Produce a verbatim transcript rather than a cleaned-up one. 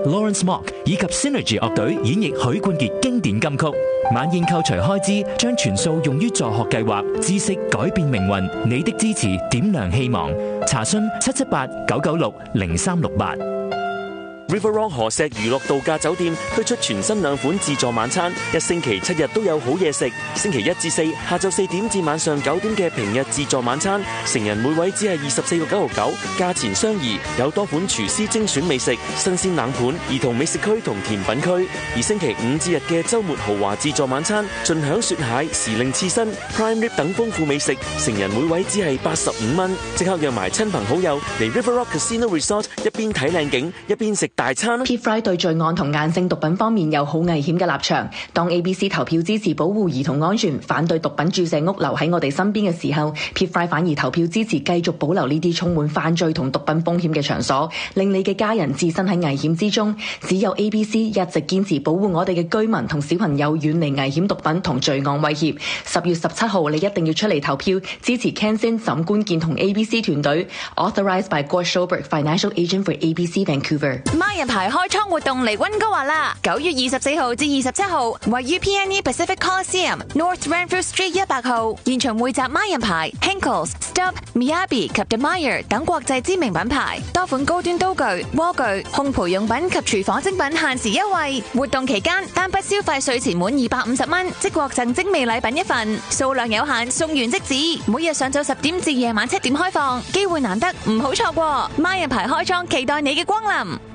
Lawrence Mock 以及 Synergy 樂隊演繹許冠傑經典金曲。晚宴扣除開支，將全數用於助學計劃，知識改變命運，你的支持點亮希望。查詢七七八九九六零三六八。 River Rock 河石娛樂度假酒店推出全新兩款自助晚餐，一星期七日都有好嘢食。星期一至四下晝四點至晚上九點嘅平日自助晚餐，成人每位只係二十四個九毫九，價錢相宜，有多款廚師精選美食、新鮮冷盤、兒童美食區同甜品區。而星期五至日嘅週末豪華自助晚餐，盡享雪蟹、時令刺身、prime rib 等豐富美食，成人每位只係八十五蚊。即刻約埋親朋好友嚟 River Rock Casino Resort， 一邊睇靚景，一邊食大餐。 Pete Fry 對罪案同硬性毒品方面有好危險嘅立場。當 A B C 投票支持保護兒童安全，反對毒品注射屋留喺我哋身邊嘅時候， Pete Fry 反而投票支持繼續保留呢啲充滿犯罪同毒品風險嘅場所，令你嘅家人置身喺危險之中。只有 A B C 一直堅持保護我哋嘅居民同小朋友遠離危險毒品同罪案威脅。十月十七號你一定要出嚟投票，支持 Ken Sin 沈官健同 A B C 團隊。Authorized by Gord Schobert, Financial Agent for A B C Vancouver。 孖人牌開倉活動嚟溫哥華啦！九月二十四號至二十七號，位於 P N E Pacific Coliseum North Renfrew Street 一百號，現場匯集孖人牌、Henckels、Stubb、Miyabi 及 De Meyer 等國際知名品牌，多款高端刀具、鍋具、烘焙用品及廚房精品限時優惠。活動期間，單筆消費稅前滿二百五十蚊，即獲贈精美禮品一份，數量有限，送完即止。每日上晝十點至夜晚七點開放，機會難得，唔好錯過。孖人牌開倉，期待你嘅光臨。